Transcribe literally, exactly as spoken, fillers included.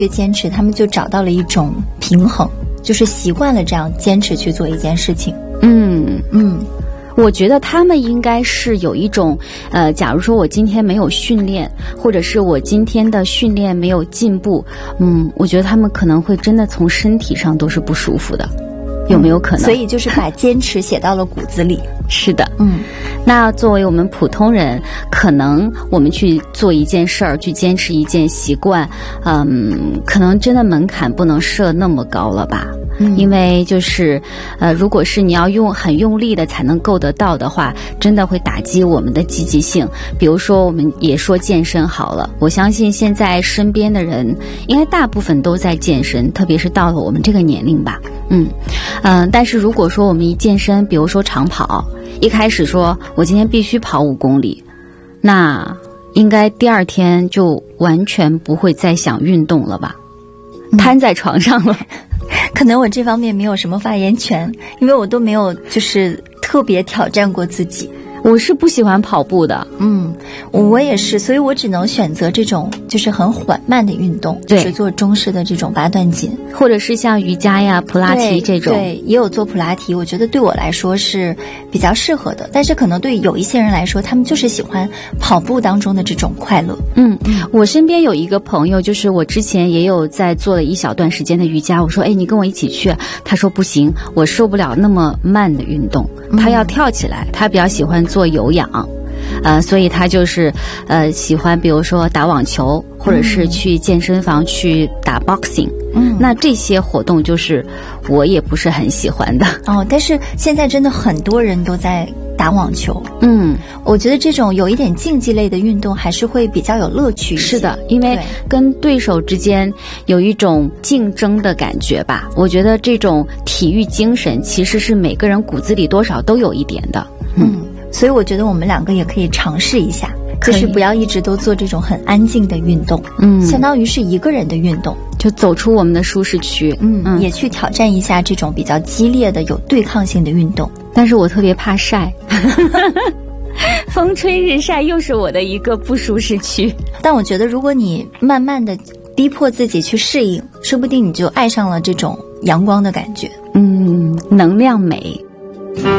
越坚持，他们就找到了一种平衡，就是习惯了这样坚持去做一件事情。 嗯嗯。 我觉得他们应该是有一种，呃，假如说我今天没有训练，或者是我今天的训练没有进步，嗯，我觉得他们可能会真的从身体上都是不舒服的，有没有可能？ 所以就是把坚持写到了骨子里。 是的， 嗯。 那作为我们普通人，可能我们去做一件事儿，去坚持一件习惯，嗯，可能真的门槛不能设那么高了吧？ 嗯， 因为就是，呃，如果是你要用很用力的才能够得到的话，真的会打击我们的积极性。比如说，我们也说健身好了，我相信现在身边的人应该大部分都在健身，特别是到了我们这个年龄吧。嗯，嗯、呃，但是如果说我们一健身，比如说长跑，一开始说我今天必须跑五公里，那应该第二天就完全不会再想运动了吧？嗯、瘫在床上了。 可能我这方面没有什么发言权，因为我都没有就是特别挑战过自己。 我是不喜欢跑步的， 嗯，我也是，所以我只能选择这种就是很缓慢的运动， 对， 只做中式的这种八段锦， 或者是像瑜伽呀、普拉提这种。 对，也有做普拉提，我觉得对我来说是比较适合的。但是可能对有一些人来说，他们就是喜欢跑步当中的这种快乐。 嗯，我身边有一个朋友，就是我之前也有在做了一小段时间的瑜伽，我说，哎，你跟我一起去，他说不行，我受不了那么慢的运动，他要跳起来，他比较喜欢做有氧，呃，所以他就是呃喜欢，比如说打网球，或者是去健身房去打 boxing。嗯，那这些活动就是我也不是很喜欢的。 哦，但是现在真的很多人都在打网球。 嗯， 我觉得这种有一点竞技类的运动还是会比较有乐趣一些。 是的，因为跟对手之间有一种竞争的感觉吧。我觉得这种体育精神其实是每个人骨子里多少都有一点的。 嗯，所以我觉得我们两个也可以尝试一下，就是不要一直都做这种很安静的运动，嗯，相当于是一个人的运动， 就走出我们的舒适区， 嗯，嗯也去挑战一下这种比较激烈的有对抗性的运动。 但是我特别怕晒，风吹日晒又是我的一个不舒适区。 但我觉得如果你慢慢的逼迫自己去适应，说不定你就爱上了这种阳光的感觉。 嗯，能量美。